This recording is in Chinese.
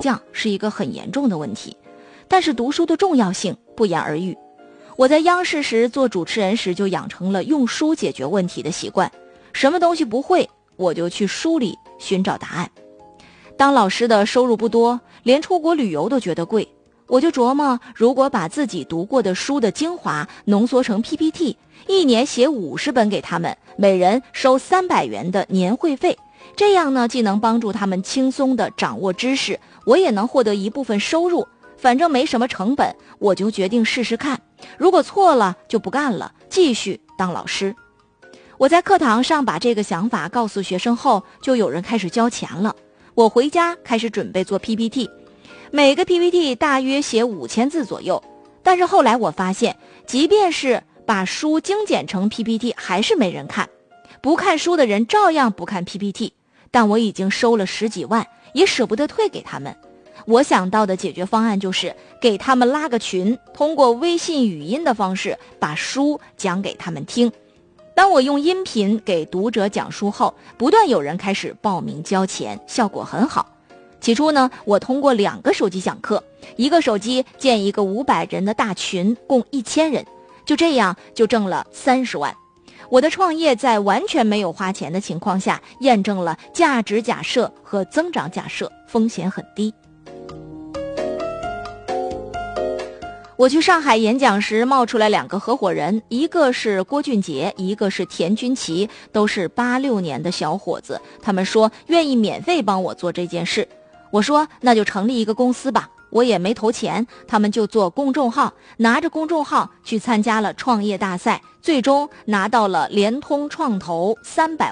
降是一个很严重的问题，但是读书的重要性不言而喻。我在央视时做主持人时就养成了用书解决问题的习惯，什么东西不会我就去书里寻找答案。当老师的收入不多，连出国旅游都觉得贵，我就琢磨，如果把自己读过的书的精华浓缩成 PPT， 一年写50本给他们，每人收300元的年会费，这样呢，既能帮助他们轻松地掌握知识，我也能获得一部分收入，反正没什么成本，我就决定试试看，如果错了就不干了，继续当老师。我在课堂上把这个想法告诉学生后，就有人开始交钱了。我回家开始准备做 PPT， 每个 PPT 大约写5000字左右，但是后来我发现，即便是把书精简成 PPT 还是没人看，不看书的人照样不看 PPT， 但我已经收了10几万，也舍不得退给他们。我想到的解决方案就是给他们拉个群，通过微信语音的方式把书讲给他们听。当我用音频给读者讲书后，不断有人开始报名交钱，效果很好。起初呢，我通过2个手机讲课，一个手机建一个500人的大群，共1000人，就这样就挣了30万。我的创业在完全没有花钱的情况下，验证了价值假设和增长假设风险很低。我去上海演讲时冒出来2个合伙人，一个是郭俊杰，一个是田军奇，都是86年的小伙子，他们说愿意免费帮我做这件事。我说那就成立一个公司吧，我也没投钱，他们就做公众号，拿着公众号去参加了创业大赛，最终拿到了联通创投300